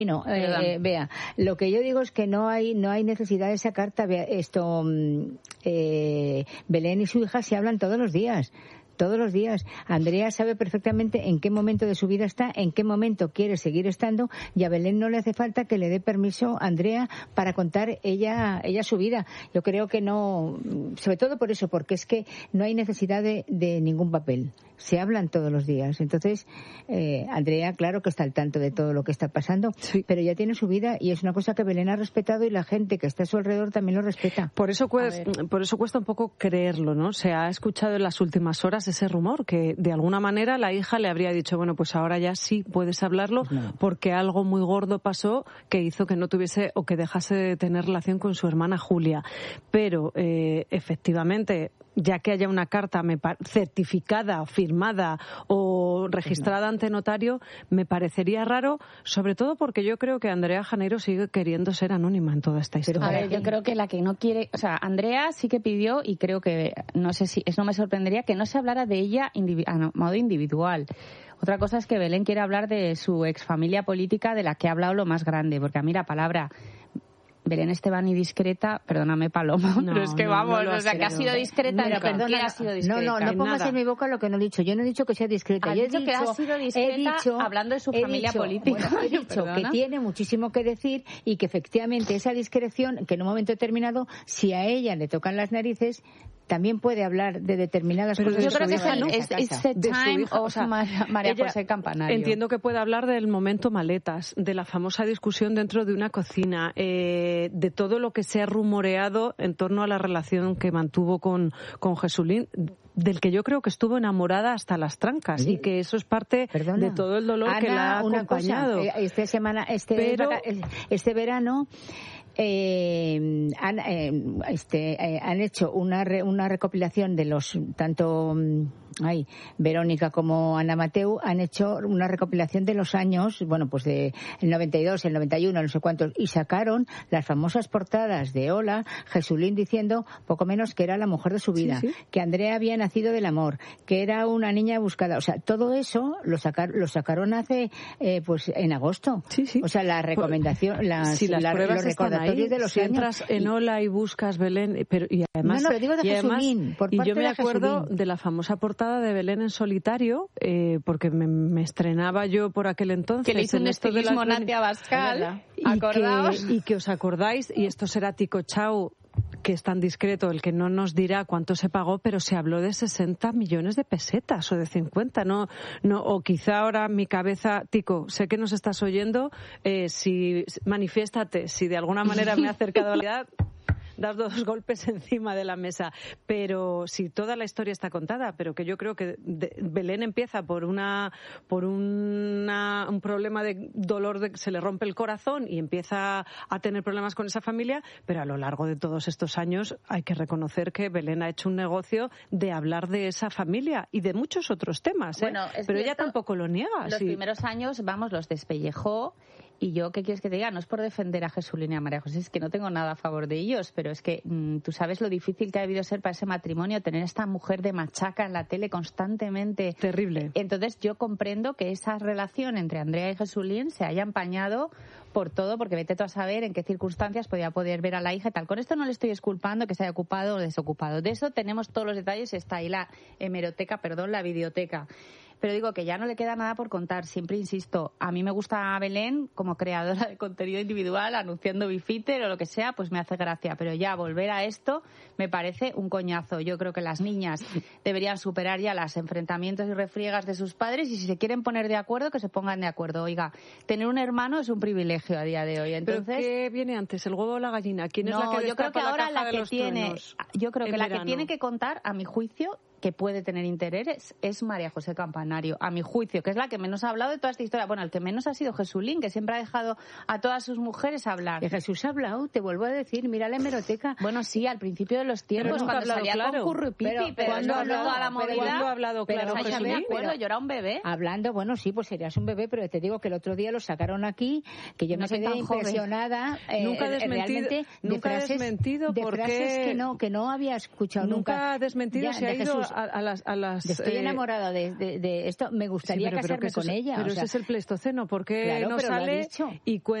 No, vea, lo que yo digo es que no hay necesidad de esa carta. Vea, Belén y su hija se hablan todos los días. Todos los días. Andrea sabe perfectamente en qué momento de su vida está, en qué momento quiere seguir estando, y a Belén no le hace falta que le dé permiso a Andrea para contar ella su vida. Yo creo que no, sobre todo por eso, porque es que no hay necesidad de ningún papel. Se hablan todos los días. Entonces, Andrea, claro que está al tanto de todo lo que está pasando, sí, pero ya tiene su vida y es una cosa que Belén ha respetado y la gente que está a su alrededor también lo respeta. Por eso cuesta un poco creerlo, ¿no? Se ha escuchado en las últimas horas ese rumor que de alguna manera la hija le habría dicho, bueno, pues ahora ya sí puedes hablarlo, porque algo muy gordo pasó que hizo que no tuviese o que dejase de tener relación con su hermana Julia. Pero efectivamente, ya que haya una carta certificada, firmada o registrada ante notario, me parecería raro, sobre todo porque yo creo que Andrea Janeiro sigue queriendo ser anónima en toda esta historia. A ver, yo creo que la que no quiere, o sea, Andrea sí que pidió, y creo que, no sé si, eso no me sorprendería, que no se hablara de ella a modo individual. Otra cosa es que Belén quiere hablar de su exfamilia política, de la que ha hablado lo más grande, porque a mí la palabra Belén Esteban y discreta, perdóname Paloma, pero es que vamos, o sea, que ha sido discreta, pero perdona, ha sido discreta. No pongas en mi boca lo que no he dicho. Yo no he dicho que sea discreta. Yo he dicho que ha sido discreta hablando de su familia política. Bueno, he dicho que tiene muchísimo que decir y que efectivamente esa discreción, que en un momento determinado, si a ella le tocan las narices, también puede hablar de determinadas cosas. Yo creo que es the time of María José Campanario. Entiendo que puede hablar del momento maletas, de la famosa discusión dentro de una cocina, de todo lo que se ha rumoreado en torno a la relación que mantuvo con Jesulín, del que yo creo que estuvo enamorada hasta las trancas, ¿sí? Y que eso es parte de todo el dolor, Ana, que la ha acompañado. Este verano han hecho una recopilación de los tanto Verónica como Ana Mateu han hecho una recopilación de los años, bueno, pues de el 92, el 91, no sé cuántos, y sacaron las famosas portadas de Hola, Jesulín diciendo poco menos que era la mujer de su vida, sí. Que Andrea había nacido del amor, que era una niña buscada, o sea, todo eso lo sacaron hace pues en agosto. Sí. O sea, la recomendación, los recordatorios de los si años. Entras en Hola y buscas Belén, pero además, pero digo de Jesulín, por parte yo me acuerdo Jesulín. De la famosa portada de Belén en solitario, porque me estrenaba yo por aquel entonces. Que le hizo un estilismo Natia Bascal, acordaos. Y que os acordáis, y esto será Tico Chau, que es tan discreto, el que no nos dirá cuánto se pagó, pero se habló de 60 millones de pesetas o de 50, no, o quizá ahora mi cabeza, Tico, sé que nos estás oyendo, manifiéstate, si de alguna manera me he acercado a la realidad, das 2 golpes encima de la mesa. Pero si toda la historia está contada, pero que yo creo que Belén empieza por un problema de dolor, se le rompe el corazón y empieza a tener problemas con esa familia, pero a lo largo de todos estos años hay que reconocer que Belén ha hecho un negocio de hablar de esa familia y de muchos otros temas, bueno, pero ella tampoco lo niega. Los primeros años, los despellejó. Y yo, ¿qué quieres que te diga? No es por defender a Jesulín y a María José, es que no tengo nada a favor de ellos, pero es que tú sabes lo difícil que ha debido ser para ese matrimonio tener esta mujer de machaca en la tele constantemente. Terrible. Entonces yo comprendo que esa relación entre Andrea y Jesulín se haya empañado por todo, porque vete tú a saber en qué circunstancias podía poder ver a la hija y tal. Con esto no le estoy exculpando que se haya ocupado o desocupado. De eso tenemos todos los detalles, está ahí la la videoteca. Pero digo que ya no le queda nada por contar. Siempre insisto, a mí me gusta Belén como creadora de contenido individual, anunciando Bifitter o lo que sea, pues me hace gracia. Pero ya volver a esto me parece un coñazo. Yo creo que las niñas deberían superar ya los enfrentamientos y refriegas de sus padres y si se quieren poner de acuerdo, que se pongan de acuerdo. Oiga, tener un hermano es un privilegio a día de hoy. Entonces, ¿pero qué viene antes, el huevo o la gallina? ¿Quién es la que destapa la caja de los truenos? Yo creo que la que tiene que contar, a mi juicio, que puede tener interés es María José Campanario, a mi juicio, que es la que menos ha hablado de toda esta historia. Bueno, el que menos ha sido Jesulín, que siempre ha dejado a todas sus mujeres hablar. De Jesús ha hablado, te vuelvo a decir, mira la hemeroteca. Bueno, sí, al principio de los tiempos, cuando salía con Currupipi, pero ¿cuándo ha hablado claro Jesulín? Me acuerdo, yo era un bebé. Hablando, bueno, sí, pues serías un bebé, pero te digo que el otro día lo sacaron aquí, que yo me quedé impresionada. Nunca ha desmentido porque frases que no había escuchado nunca. Ha desmentido, ya, se ha ido a las estoy enamorada de esto, me gustaría casarme con ella. Pero ese es el Pleistoceno, ¿por qué no sale y